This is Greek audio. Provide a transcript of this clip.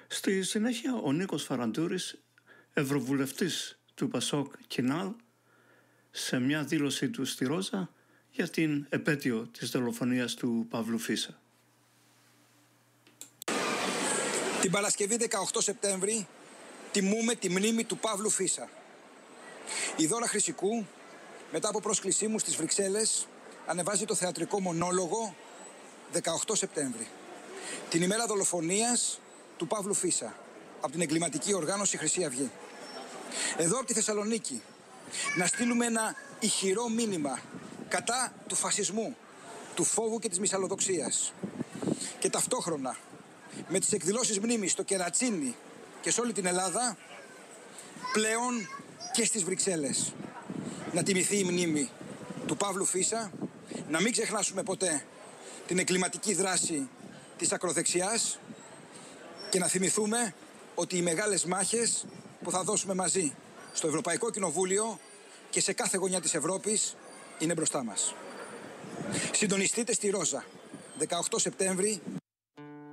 Στη συνέχεια ο Νίκος Φαραντούρης, ευρωβουλευτής του Πασόκ Κινάλ, σε μια δήλωσή του στη Ρόζα για την επέτειο της δολοφονίας του Παύλου Φίσα. Την Παρασκευή 18 Σεπτέμβρη τιμούμε τη μνήμη του Παύλου Φίσα. Η Δώρα Χρυσικού, μετά από πρόσκλησή μου στις Βρυξέλλες, ανεβάζει το θεατρικό μονόλογο 18 Σεπτέμβρη, την ημέρα δολοφονίας του Παύλου Φίσα από την εγκληματική οργάνωση Χρυσή Αυγή. Εδώ από τη Θεσσαλονίκη να στείλουμε ένα ηχηρό μήνυμα κατά του φασισμού, του φόβου και της μυσαλλοδοξίας, και ταυτόχρονα με τις εκδηλώσεις μνήμης στο Κερατσίνι και σε όλη την Ελλάδα, πλέον και στις Βρυξέλλες, να τιμηθεί η μνήμη του Παύλου Φίσα, να μην ξεχνάσουμε ποτέ την εγκληματική δράση της ακροδεξιάς και να θυμηθούμε ότι οι μεγάλες μάχες που θα δώσουμε μαζί στο Ευρωπαϊκό Κοινοβούλιο και σε κάθε γωνιά της Ευρώπης είναι μπροστά μας. Συντονιστείτε στη Ρόζα 18 Σεπτέμβρη